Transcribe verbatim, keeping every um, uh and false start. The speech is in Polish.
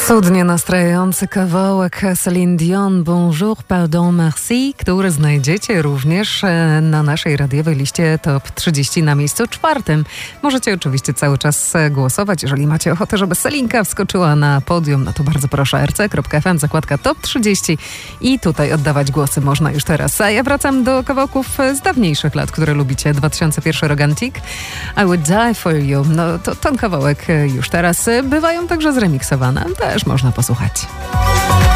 Cudnie nastrajający kawałek Céline Dion, Bonjour, Pardon, Merci, który znajdziecie również na naszej radiowej liście Top trzydzieści na miejscu czwartym. Możecie oczywiście cały czas głosować. Jeżeli macie ochotę, żeby Celinka wskoczyła na podium, no to bardzo proszę, r c kropka f m, zakładka Top trzydzieści i tutaj oddawać głosy można już teraz. A ja wracam do kawałków z dawniejszych lat, które lubicie. dwa tysiące pierwszy Rogantic, I Would Die For You. No to ten kawałek już teraz bywają także zremiksowane. Też można posłuchać.